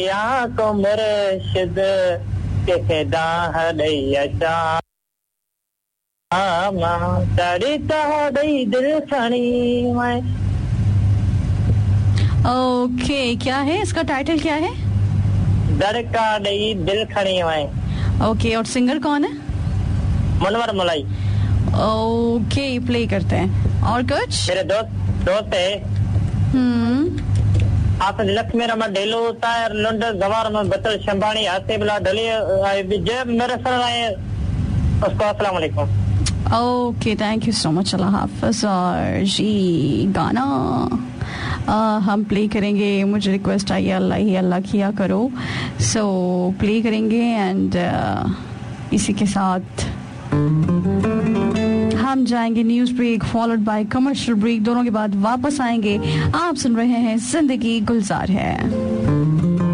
या को मुर्शिद के खिदा हदैया शामा तड़ी तहदई दिल खणी मैं। ओके, क्या है इसका टाइटल, क्या है? दर का दई दिल खणी मैं। ओके, और सिंगर कौन है? मनवर मलाई। ओके, प्ले करते हैं। और कुछ? मेरे दोस्त है। आप लक्ष्मी रमा ढेलो तायर लुंड गवार में बतल शंबानी आते बिला ढली जब मेरे सर आए उसको अस्सलाम वालेकुम। Okay, thank you so much, अल्लाह हाफ़िज़। और जी गाना हम प्ले करेंगे, मुझे रिक्वेस्ट आई है अल्लाह ही अल्लाह किया करो, सो प्ले करेंगे एंड इसी के साथ हम जाएंगे news break followed by commercial break. दोनों के बाद वापस आएंगे। आप सुन रहे हैं जिंदगी गुलजार है।